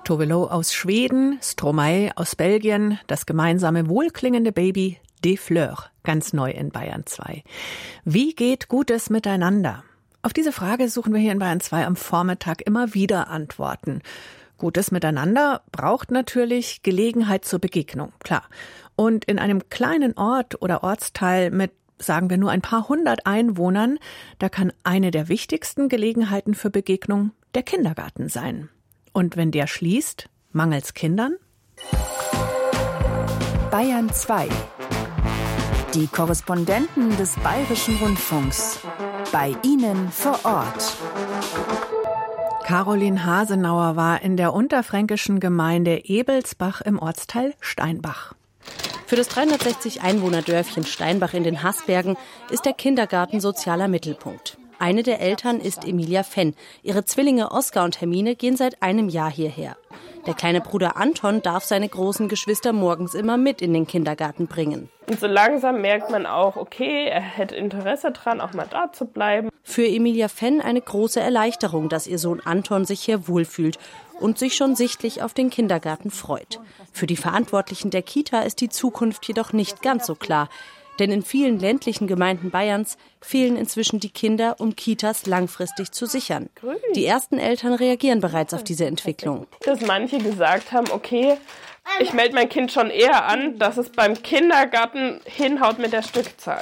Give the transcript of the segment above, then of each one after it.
Tove Lo aus Schweden, Stromae aus Belgien, das gemeinsame wohlklingende Baby Des Fleurs, ganz neu in Bayern 2. Wie geht gutes Miteinander? Auf diese Frage suchen wir hier in Bayern 2 am Vormittag immer wieder Antworten. Gutes Miteinander braucht natürlich Gelegenheit zur Begegnung, klar. Und in einem kleinen Ort oder Ortsteil mit, sagen wir, nur ein paar hundert Einwohnern, da kann eine der wichtigsten Gelegenheiten für Begegnung der Kindergarten sein. Und wenn der schließt, mangelt's Kindern? Bayern 2. Die Korrespondenten des Bayerischen Rundfunks. Bei Ihnen vor Ort. Caroline Hasenauer war in der unterfränkischen Gemeinde Ebelsbach im Ortsteil Steinbach. Für das 360-Einwohner-Dörfchen Steinbach in den Haßbergen ist der Kindergarten sozialer Mittelpunkt. Eine der Eltern ist Emilia Fenn. Ihre Zwillinge Oskar und Hermine gehen seit einem Jahr hierher. Der kleine Bruder Anton darf seine großen Geschwister morgens immer mit in den Kindergarten bringen. Und so langsam merkt man auch, okay, er hätte Interesse dran, auch mal da zu bleiben. Für Emilia Fenn eine große Erleichterung, dass ihr Sohn Anton sich hier wohlfühlt und sich schon sichtlich auf den Kindergarten freut. Für die Verantwortlichen der Kita ist die Zukunft jedoch nicht ganz so klar. Denn in vielen ländlichen Gemeinden Bayerns fehlen inzwischen die Kinder, um Kitas langfristig zu sichern. Die ersten Eltern reagieren bereits auf diese Entwicklung. Dass manche gesagt haben, okay, ich melde mein Kind schon eher an, dass es beim Kindergarten hinhaut mit der Stückzahl.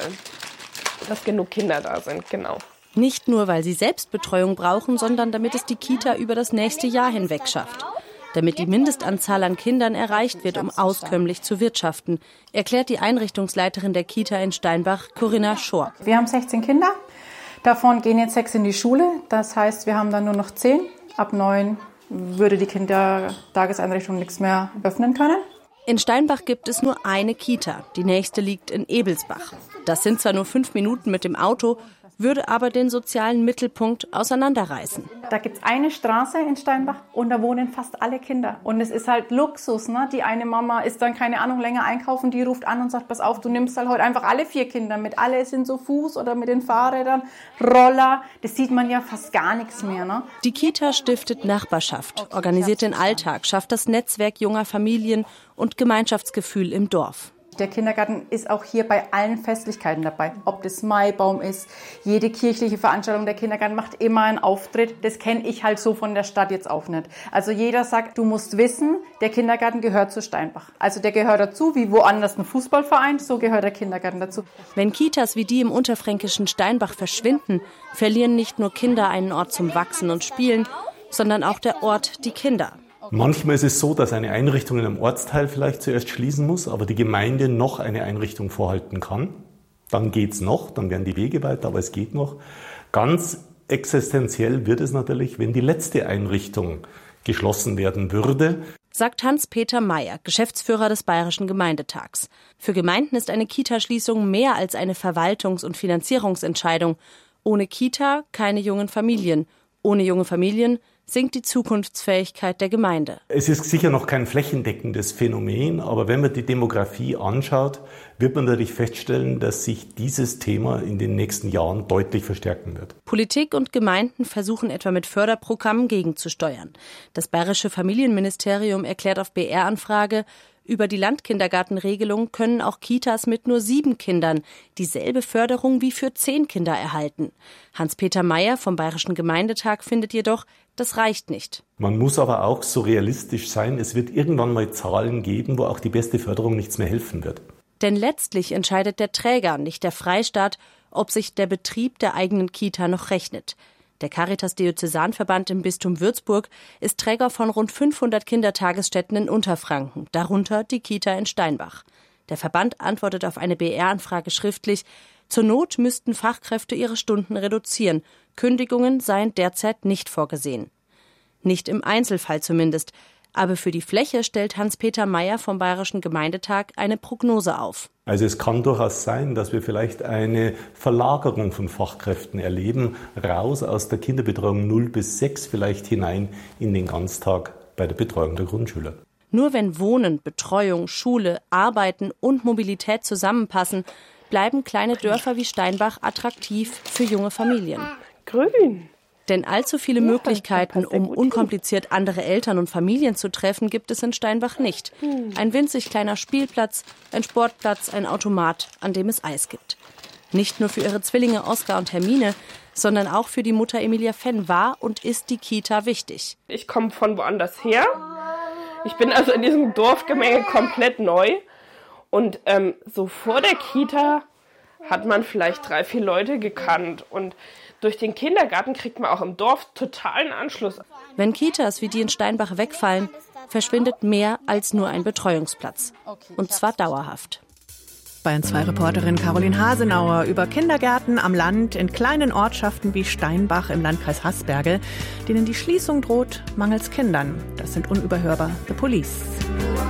Dass genug Kinder da sind, genau. Nicht nur, weil sie Selbstbetreuung brauchen, sondern damit es die Kita über das nächste Jahr hinweg schafft. Damit die Mindestanzahl an Kindern erreicht wird, um auskömmlich zu wirtschaften, erklärt die Einrichtungsleiterin der Kita in Steinbach, Corinna Schor. Wir haben 16 Kinder, davon gehen jetzt 6 in die Schule. Das heißt, wir haben dann nur noch 10. Ab 9 würde die Kindertageseinrichtung nichts mehr öffnen können. In Steinbach gibt es nur eine Kita, die nächste liegt in Ebelsbach. Das sind zwar nur 5 Minuten mit dem Auto, würde aber den sozialen Mittelpunkt auseinanderreißen. Da gibt es eine Straße in Steinbach und da wohnen fast alle Kinder. Und es ist halt Luxus, ne? Die eine Mama ist dann, keine Ahnung, länger einkaufen, die ruft an und sagt, pass auf, du nimmst halt heute einfach alle 4 Kinder mit. Alle sind so Fuß oder mit den Fahrrädern, Roller. Das sieht man ja fast gar nichts mehr, ne? Die Kita stiftet Nachbarschaft, organisiert den Alltag, schafft das Netzwerk junger Familien und Gemeinschaftsgefühl im Dorf. Der Kindergarten ist auch hier bei allen Festlichkeiten dabei. Ob das Maibaum ist, jede kirchliche Veranstaltung, der Kindergarten macht immer einen Auftritt. Das kenne ich halt so von der Stadt jetzt auch nicht. Also jeder sagt, du musst wissen, der Kindergarten gehört zu Steinbach. Also der gehört dazu, wie woanders ein Fußballverein, so gehört der Kindergarten dazu. Wenn Kitas wie die im unterfränkischen Steinbach verschwinden, verlieren nicht nur Kinder einen Ort zum Wachsen und Spielen, sondern auch der Ort die Kinder. Manchmal ist es so, dass eine Einrichtung in einem Ortsteil vielleicht zuerst schließen muss, aber die Gemeinde noch eine Einrichtung vorhalten kann. Dann geht's noch, dann werden die Wege weiter, aber es geht noch. Ganz existenziell wird es natürlich, wenn die letzte Einrichtung geschlossen werden würde. Sagt Hans-Peter Meyer, Geschäftsführer des Bayerischen Gemeindetags. Für Gemeinden ist eine Kita-Schließung mehr als eine Verwaltungs- und Finanzierungsentscheidung. Ohne Kita keine jungen Familien. Ohne junge Familien sinkt die Zukunftsfähigkeit der Gemeinde. Es ist sicher noch kein flächendeckendes Phänomen, aber wenn man die Demografie anschaut, wird man natürlich feststellen, dass sich dieses Thema in den nächsten Jahren deutlich verstärken wird. Politik und Gemeinden versuchen etwa mit Förderprogrammen gegenzusteuern. Das Bayerische Familienministerium erklärt auf BR-Anfrage, über die Landkindergartenregelung können auch Kitas mit nur 7 Kindern dieselbe Förderung wie für 10 Kinder erhalten. Hans-Peter Meyer vom Bayerischen Gemeindetag findet jedoch, das reicht nicht. Man muss aber auch so realistisch sein, es wird irgendwann mal Zahlen geben, wo auch die beste Förderung nichts mehr helfen wird. Denn letztlich entscheidet der Träger, nicht der Freistaat, ob sich der Betrieb der eigenen Kita noch rechnet. Der Caritas-Diözesanverband im Bistum Würzburg ist Träger von rund 500 Kindertagesstätten in Unterfranken, darunter die Kita in Steinbach. Der Verband antwortet auf eine BR-Anfrage schriftlich, zur Not müssten Fachkräfte ihre Stunden reduzieren. Kündigungen seien derzeit nicht vorgesehen. Nicht im Einzelfall zumindest. Aber für die Fläche stellt Hans-Peter Meyer vom Bayerischen Gemeindetag eine Prognose auf. Also es kann durchaus sein, dass wir vielleicht eine Verlagerung von Fachkräften erleben, raus aus der Kinderbetreuung 0 bis 6 vielleicht hinein in den Ganztag bei der Betreuung der Grundschüler. Nur wenn Wohnen, Betreuung, Schule, Arbeiten und Mobilität zusammenpassen, bleiben kleine Dörfer wie Steinbach attraktiv für junge Familien. Grün. Denn allzu viele Möglichkeiten, um unkompliziert andere Eltern und Familien zu treffen, gibt es in Steinbach nicht. Ein winzig kleiner Spielplatz, ein Sportplatz, ein Automat, an dem es Eis gibt. Nicht nur für ihre Zwillinge Oskar und Hermine, sondern auch für die Mutter Emilia Fenn war und ist die Kita wichtig. Ich komme von woanders her. Ich bin also in diesem Dorfgemenge komplett neu. Und so vor der Kita hat man vielleicht 3, 4 Leute gekannt. Und durch den Kindergarten kriegt man auch im Dorf totalen Anschluss. Wenn Kitas wie die in Steinbach wegfallen, verschwindet mehr als nur ein Betreuungsplatz. Und zwar dauerhaft. Bayern 2 Reporterin Caroline Hasenauer über Kindergärten am Land in kleinen Ortschaften wie Steinbach im Landkreis Haßberge, denen die Schließung droht mangels Kindern. Das sind unüberhörbar The Police.